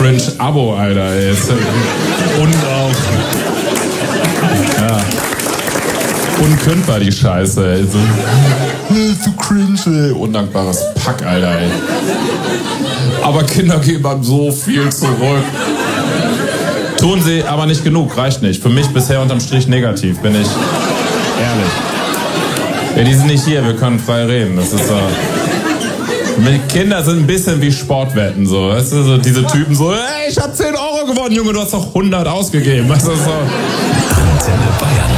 Cringe-Abo, Alter. Jetzt. Und auch... Ja. Unkündbar, die Scheiße, ey. So, zu cringe, ey. Undankbares Pack, Alter, ey. Aber Kinder geben einem so viel zurück. Tun sie, aber nicht genug, reicht nicht. Für mich bisher unterm Strich negativ, bin ich ehrlich. Ja, die sind nicht hier, wir können frei reden. Das ist so... Kinder sind ein bisschen wie Sportwetten, so. Weißt du, so diese Typen so, hey, ich hab 10 Euro gewonnen, Junge, du hast doch 100 ausgegeben. Weißt du, so. Antenne Bayern.